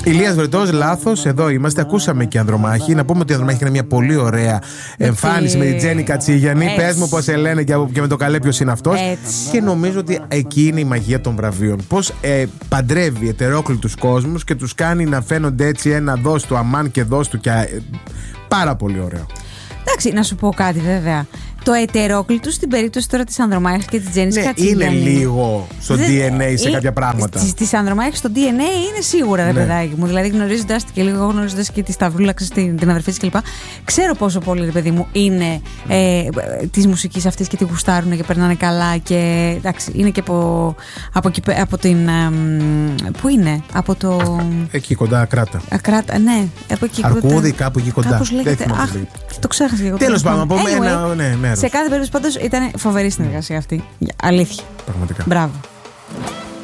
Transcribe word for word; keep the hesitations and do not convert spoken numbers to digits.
Ηλίας Βρετός, λάθος, εδώ είμαστε. Ακούσαμε και Ανδρομάχη. Να πούμε ότι η Ανδρομάχη είναι μια πολύ ωραία εμφάνιση με την Τζέννη Κατσίγιαννη. Πες μου πώς σε λένε και με το καλέ ποιος είναι αυτός. Και νομίζω ότι εκεί είναι η μαγεία των βραβείων. Πώς ε, παντρεύει ετερόκλητους κόσμους και τους κάνει να φαίνονται έτσι ένα δώσ' του αμάν και δώσ' του. Και, ε, πάρα πολύ ωραίο. Εντάξει, να σου πω κάτι βέβαια. Το ετερόκλητο στην περίπτωση τώρα της Ανδρομάχης και της Τζέννης ναι, Κατσίγιαννη. Είναι λίγο στο Δε, ντι εν έι σε ε, κάποια πράγματα. Της, της Ανδρομάχης στο ντι εν έι είναι σίγουρα, ρε ναι. παιδάκι μου. Δηλαδή γνωρίζοντας τη και λίγο γνωρίζοντας και τη Σταυρούλα, την, την αδερφή της κλπ. Ξέρω πόσο πολύ, ρε παιδί μου, είναι ε, της μουσικής αυτής και τη γουστάρουν και περνάνε καλά. Και εντάξει, είναι και από, από, από την. Ε, πού είναι, από το. Εκεί κοντά, Ακράτα. Ακράτα, ναι, από εκεί κοντά. Αρκούδη, κάπου εκεί κοντά. Κάπως λέγεται. Αχ, το ξέχασα και εγώ. Τέλος πάντων, από anyway, ένα ναι, μέρος. Σε κάθε περίπτωση πάντως ήταν φοβερή συνεργασία αυτή. Αλήθεια. Πραγματικά. Μπράβο.